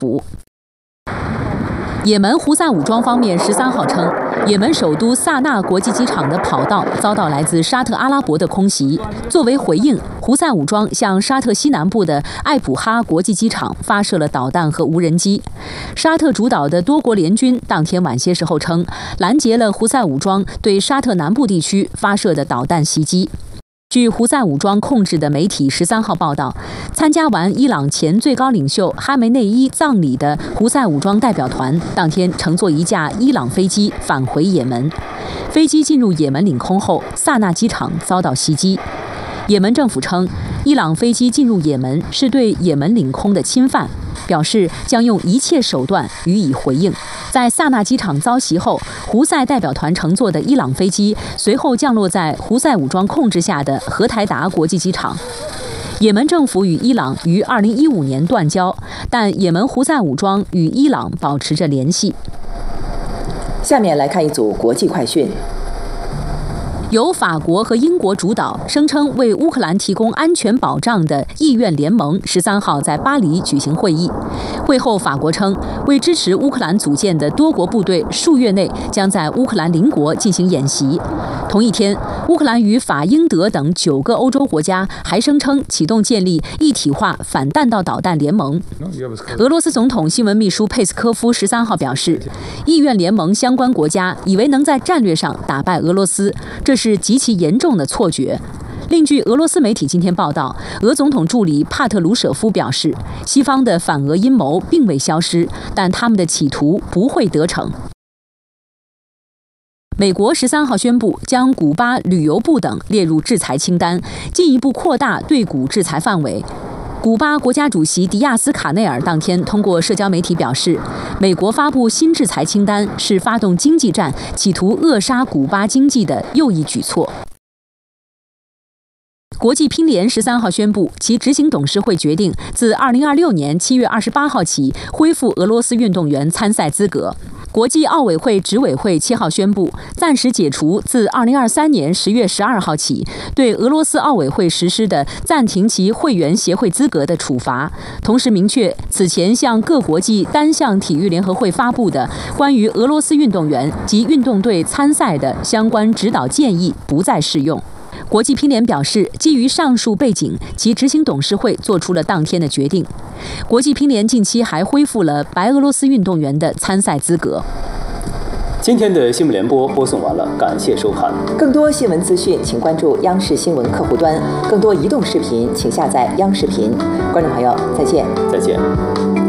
服。也门胡塞武装方面13号称，也门首都萨那国际机场的跑道遭到来自沙特阿拉伯的空袭。作为回应，胡塞武装向沙特西南部的艾普哈国际机场发射了导弹和无人机。沙特主导的多国联军当天晚些时候称，拦截了胡塞武装对沙特南部地区发射的导弹袭击。据胡塞武装控制的媒体13号报道，参加完伊朗前最高领袖哈梅内伊葬礼的胡塞武装代表团当天乘坐一架伊朗飞机返回也门。飞机进入也门领空后，萨那机场遭到袭击。也门政府称，伊朗飞机进入也门是对也门领空的侵犯，表示将用一切手段予以回应。在萨那机场遭袭后，胡塞代表团乘坐的伊朗飞机随后降落在胡塞武装控制下的荷台达国际机场。也门政府与伊朗于2015年断交，但也门胡塞武装与伊朗保持着联系。 下面来看一组国际快讯。 由法国和英国主导，声称为乌克兰提供安全保障的意愿联盟13号在巴黎举行会议。会后，法国称，为支持乌克兰组建的多国部队数月内将在乌克兰邻国进行演习。同一天，乌克兰与法、英、德等9个欧洲国家还声称启动建立一体化反弹道导弹联盟。俄罗斯总统新闻秘书佩斯科夫13号表示，意愿联盟相关国家以为能在战略上打败俄罗斯，这是极其严重的错觉。另据俄罗斯媒体今天报道，俄总统助理帕特鲁舍夫表示，西方的反俄阴谋并未消失，但他们的企图不会得逞。美国13号宣布将古巴旅游部等列入制裁清单，进一步扩大对古制裁范围。古巴国家主席迪亚斯卡内尔当天通过社交媒体表示，美国发布新制裁清单是发动经济战，企图扼杀古巴经济的又一举措。国际乒联13号宣布，其执行董事会决定自2026年7月28号起恢复俄罗斯运动员参赛资格。国际奥委会执委会7号宣布，暂时解除自2023年10月12号起对俄罗斯奥委会实施的暂停其会员协会资格的处罚，同时明确此前向各国际单项体育联合会发布的关于俄罗斯运动员及运动队参赛的相关指导建议不再适用。国际乒联表示，基于上述背景，其执行董事会做出了当天的决定。国际乒联近期还恢复了白俄罗斯运动员的参赛资格。 今天的新闻联播播送完了，感谢收看。 更多新闻资讯，请关注央视新闻客户端；更多移动视频，请下载央视频。观众朋友，再见。 再见。